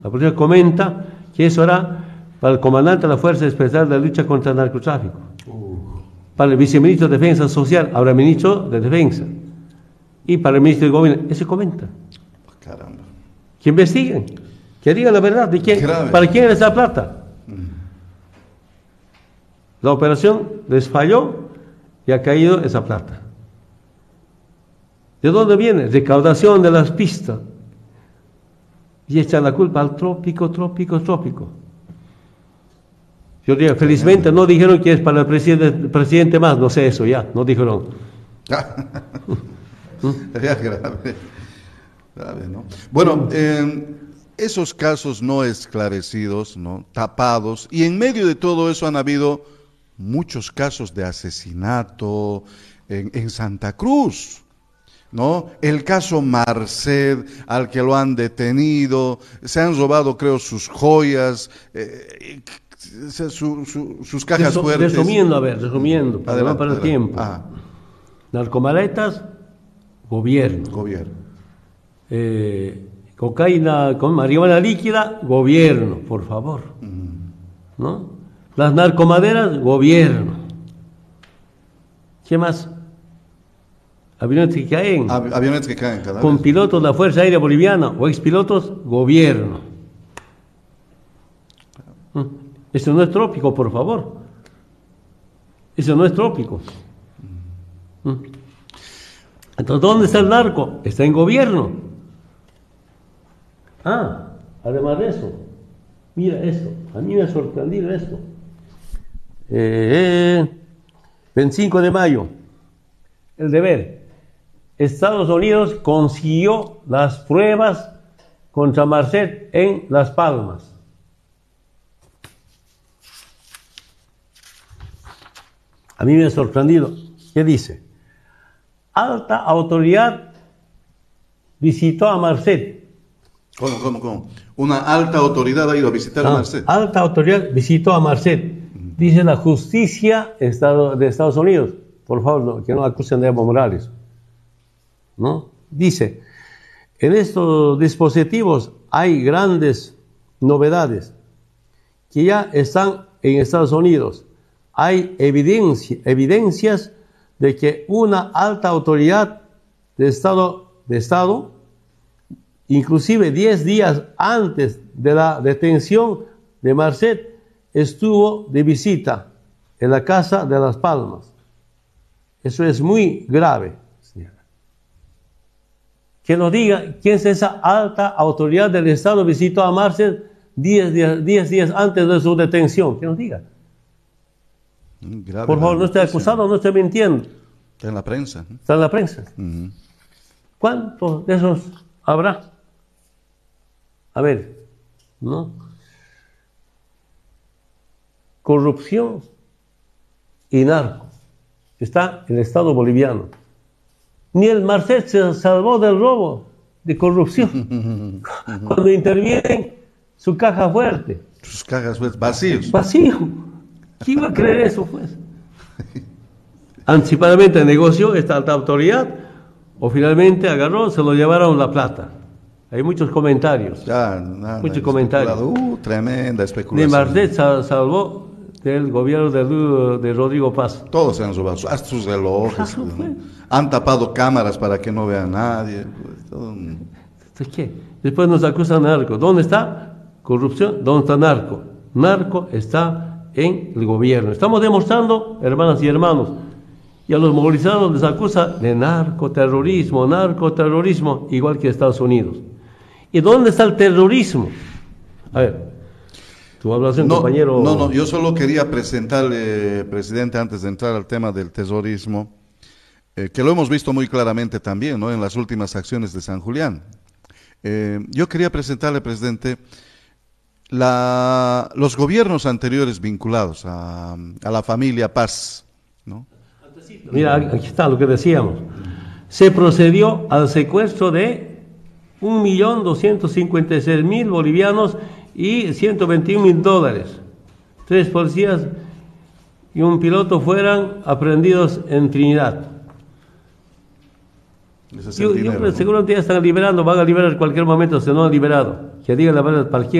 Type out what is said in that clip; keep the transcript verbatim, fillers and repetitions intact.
La policía comenta que eso era para el comandante de la Fuerza Especial de Lucha contra el Narcotráfico, uh. para el viceministro de Defensa Social, ahora ministro de Defensa, y para el ministro de Gobierno. Eso comenta. Caramba. Que investiguen, que digan la verdad de quién, para quién es la plata. Mm. La operación les falló y ha caído esa plata. ¿De dónde viene? Recaudación de las pistas. Y echan la culpa al trópico, trópico, trópico. Yo digo, felizmente no dijeron que es para el presidente, el presidente más, no sé eso ya, no dijeron. Sería grave. grave, ¿no? Bueno, eh, esos casos no esclarecidos, ¿no? Tapados, y en medio de todo eso han habido muchos casos de asesinato en, en Santa Cruz. ¿No? El caso Marced, al que lo han detenido, se han robado, creo, sus joyas, eh, su, su, sus cajas Resu fuertes. Resumiendo, a ver, resumiendo, para no perder tiempo. Ah. Narcomaletas, gobierno. Gobierno. Eh, cocaína con marihuana líquida, gobierno, por favor. Mm. ¿No? Las narcomaderas, gobierno. ¿Qué más? Aviones que caen. Av aviones que caen cada con vez. pilotos de la Fuerza Aérea Boliviana o expilotos, gobierno. Eso no es trópico, por favor. Eso no es trópico. Entonces, ¿dónde está el narco? Está en gobierno. Ah, además de eso, mira esto, a mí me ha sorprendido esto. Eh, veinticinco de mayo, el deber. Estados Unidos consiguió las pruebas contra Marced en Las Palmas. A mí me ha sorprendido. ¿Qué dice? Alta autoridad visitó a Marced. ¿Cómo, cómo, cómo? Una alta autoridad ha ido a visitar ah, a Marced. Alta autoridad visitó a Marced. Dice la justicia de Estados Unidos. Por favor, no, que no acusen de Evo Morales. ¿No? Dice, en estos dispositivos hay grandes novedades que ya están en Estados Unidos. Hay evidencia, evidencias de que una alta autoridad de Estado, de Estado, inclusive diez días antes de la detención de Marced, estuvo de visita en la casa de Las Palmas. Eso es muy grave. Que nos diga quién es esa alta autoridad del Estado visitó a Marced diez días, diez días antes de su detención. Que nos diga. Grave, por favor, no esté acusado, no esté mintiendo. Está en la prensa. Está en la prensa. Uh-huh. ¿Cuántos de esos habrá? A ver, ¿no? Corrupción y narco. Está en el Estado boliviano. Ni el Marced se salvó del robo de corrupción. Cuando intervienen su caja fuerte. Sus cajas fuertes vacíos. Vacío. ¿Quién iba a creer eso, pues? Anticipadamente negoció esta alta autoridad o finalmente agarró, se lo llevaron la plata. Hay muchos comentarios. Ya, nada, muchos comentarios. Uh, tremenda especulación. Ni Marced sal, salvó del gobierno de, de Rodrigo Paz. Todos se han robado, hasta sus relojes. Claro, ¿no? Han tapado cámaras para que no vea nadie. Todo... ¿Qué? Después nos acusan de narco. ¿Dónde está corrupción? ¿Dónde está narco? Narco está en el gobierno. Estamos demostrando, hermanas y hermanos, y a los movilizados les acusa de narcoterrorismo, narcoterrorismo, igual que Estados Unidos. ¿Y dónde está el terrorismo? A ver, tu hablación, no, compañero. No, no, yo solo quería presentarle, presidente, antes de entrar al tema del terrorismo, eh, que lo hemos visto muy claramente también, ¿no?, en las últimas acciones de San Julián. Eh, yo quería presentarle, presidente, la, los gobiernos anteriores vinculados a, a la familia Paz, ¿no? Mira, aquí está lo que decíamos. Se procedió al secuestro de un millón doscientos cincuenta y seis mil bolivianos y ciento veintiún mil dólares. Tres policías y un piloto fueran aprehendidos en Trinidad. Ese es el Yo, yo dinero, creo que ¿no? seguramente ya están liberando, van a liberar en cualquier momento, se no han liberado. Que digan la verdad, ¿para quién